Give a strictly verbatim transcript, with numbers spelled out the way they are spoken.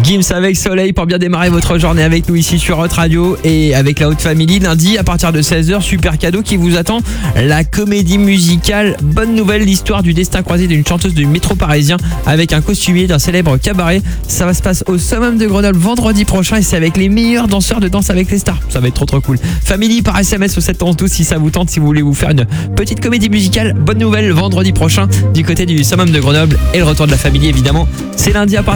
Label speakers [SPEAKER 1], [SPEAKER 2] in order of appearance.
[SPEAKER 1] Gims avec Soleil pour bien démarrer votre journée avec nous ici sur Hot Radio et avec la Haute Family. Lundi à partir de seize heures, super cadeau qui vous attend, la comédie musicale Bonne Nouvelle, l'histoire du destin croisé d'une chanteuse du métro parisien avec un costumier d'un célèbre cabaret. Ça va se passer au Summum de Grenoble vendredi prochain et c'est avec les meilleurs danseurs de Danse avec les stars. Ça va être trop trop cool. Family par S M S au sept un deux si ça vous tente, si vous voulez vous faire une petite comédie musicale. Bonne Nouvelle vendredi prochain du côté du Summum de Grenoble et le retour de la Family évidemment. C'est lundi à partir